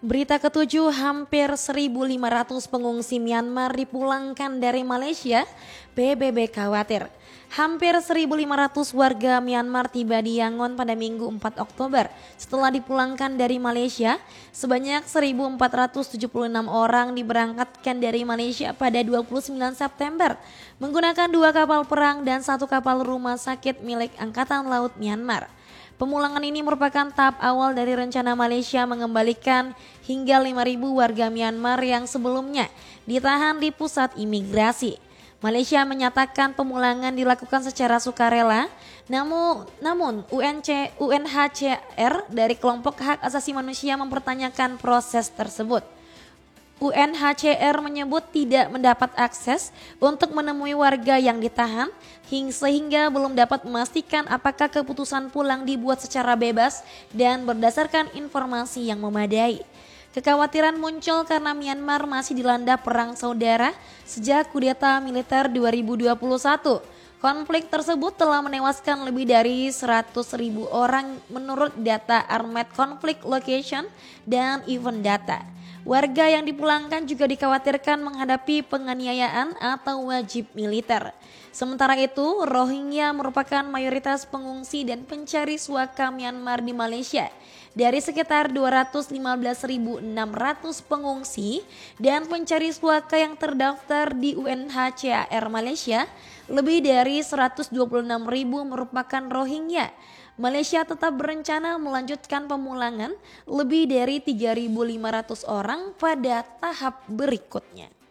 Berita ketujuh, hampir 1.500 pengungsi Myanmar dipulangkan dari Malaysia. PBB khawatir. Hampir 1.500 warga Myanmar tiba di Yangon pada Minggu 4 Oktober setelah dipulangkan dari Malaysia. Sebanyak 1.476 orang diberangkatkan dari Malaysia pada 29 September menggunakan 2 kapal perang dan 1 kapal rumah sakit milik Angkatan Laut Myanmar. Pemulangan ini merupakan tahap awal dari rencana Malaysia mengembalikan hingga 5.000 warga Myanmar yang sebelumnya ditahan di pusat imigrasi. Malaysia menyatakan pemulangan dilakukan secara sukarela, namun UNHCR dari kelompok hak asasi manusia mempertanyakan proses tersebut. UNHCR menyebut tidak mendapat akses untuk menemui warga yang ditahan sehingga belum dapat memastikan apakah keputusan pulang dibuat secara bebas dan berdasarkan informasi yang memadai. Kekhawatiran muncul karena Myanmar masih dilanda perang saudara sejak kudeta militer 2021. Konflik tersebut telah menewaskan lebih dari 100.000 orang menurut data Armed Conflict Location dan Event Data. Warga yang dipulangkan juga dikhawatirkan menghadapi penganiayaan atau wajib militer. Sementara itu, Rohingya merupakan mayoritas pengungsi dan pencari suaka Myanmar di Malaysia. Dari sekitar 215.600 pengungsi dan pencari suaka yang terdaftar di UNHCR Malaysia, lebih dari 126.000 merupakan Rohingya. Malaysia tetap berencana melanjutkan pemulangan lebih dari 3.500 orang pada tahap berikutnya.